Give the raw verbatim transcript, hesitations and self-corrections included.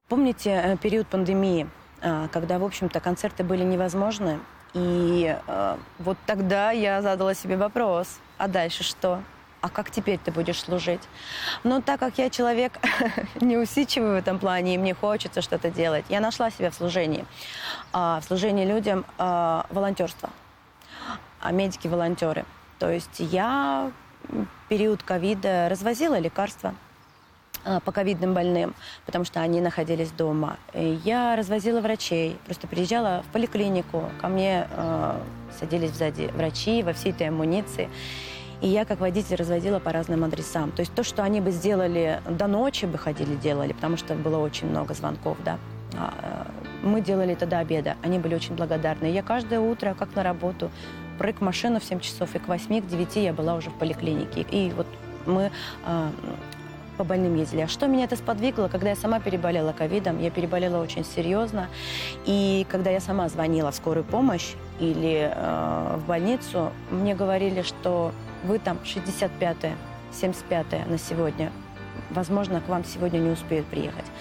Помните э, период пандемии, э, когда, в общем-то, концерты были невозможны? И э, вот тогда я задала себе вопрос, а дальше что? А как теперь ты будешь служить? Но так как я человек неусидчивый в этом плане, и мне хочется что-то делать, я нашла себя в служении. А, в служении людям а, волонтерство. А медики-волонтеры. То есть я в период ковида развозила лекарства по ковидным больным, потому что они находились дома. И я развозила врачей, просто приезжала в поликлинику, ко мне э, садились сзади врачи во всей этой амуниции. И я, как водитель, разводила по разным адресам. То есть то, что они бы сделали до ночи, бы ходили, делали, потому что было очень много звонков, да. Мы делали это до обеда. Они были очень благодарны. Я каждое утро, как на работу, прыг в машину в семь часов, и к восьми, к девяти я была уже в поликлинике. И вот мы а, по больным ездили. А что меня это сподвигло? Когда я сама переболела ковидом, я переболела очень серьезно. И когда я сама звонила в скорую помощь или э, в больницу, мне говорили, что вы там шестьдесят пятая, семьдесят пятая на сегодня. Возможно, к вам сегодня не успеют приехать.